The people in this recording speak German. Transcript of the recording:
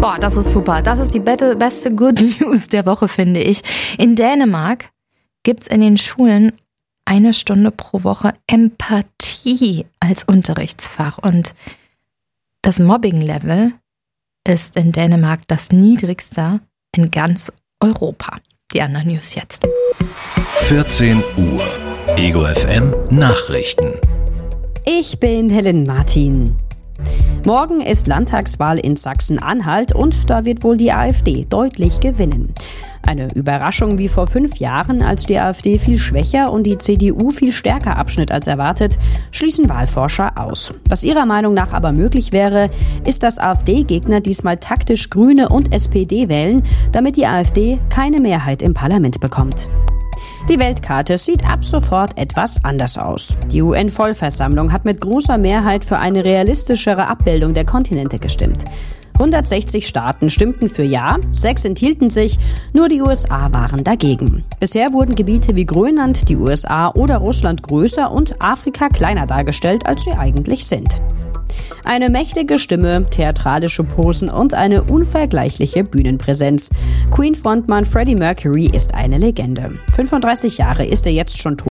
Boah, das ist super. Das ist die beste Good News der Woche, finde ich. In Dänemark gibt es in den Schulen 1 Stunde pro Woche Empathie als Unterrichtsfach. Und das Mobbing-Level ist in Dänemark das niedrigste in ganz Europa. Die anderen News jetzt. 14 Uhr. Ego FM Nachrichten. Ich bin Helen Martin. Morgen ist Landtagswahl in Sachsen-Anhalt und da wird wohl die AfD deutlich gewinnen. Eine Überraschung wie vor 5 Jahren, als die AfD viel schwächer und die CDU viel stärker abschnitt als erwartet, schließen Wahlforscher aus. Was ihrer Meinung nach aber möglich wäre, ist, dass AfD-Gegner diesmal taktisch Grüne und SPD wählen, damit die AfD keine Mehrheit im Parlament bekommt. Die Weltkarte sieht ab sofort etwas anders aus. Die UN-Vollversammlung hat mit großer Mehrheit für eine realistischere Abbildung der Kontinente gestimmt. 160 Staaten stimmten für Ja, 6 enthielten sich, nur die USA waren dagegen. Bisher wurden Gebiete wie Grönland, die USA oder Russland größer und Afrika kleiner dargestellt, als sie eigentlich sind. Eine mächtige Stimme, theatralische Posen und eine unvergleichliche Bühnenpräsenz. Queen-Frontmann Freddie Mercury ist eine Legende. 35 Jahre ist er jetzt schon tot.